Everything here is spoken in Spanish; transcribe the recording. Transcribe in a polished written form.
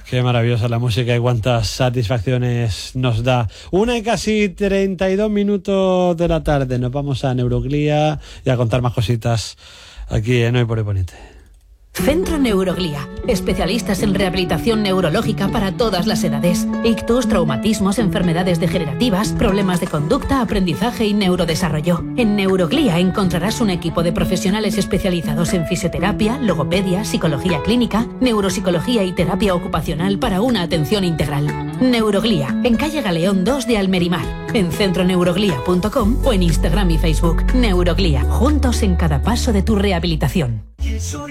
Qué maravillosa la música y cuántas satisfacciones nos da. 1:32 de la tarde. Nos vamos a Neuroglía y a contar más cositas aquí en Hoy por Hoy Poniente. Centro Neuroglía. Especialistas en rehabilitación neurológica para todas las edades. Ictus, traumatismos, enfermedades degenerativas, problemas de conducta, aprendizaje y neurodesarrollo. En Neuroglía encontrarás un equipo de profesionales especializados en fisioterapia, logopedia, psicología clínica, neuropsicología y terapia ocupacional para una atención integral. Neuroglía, en calle Galeón 2 de Almerimar. En centroneuroglía.com o en Instagram y Facebook. Neuroglía, juntos en cada paso de tu rehabilitación.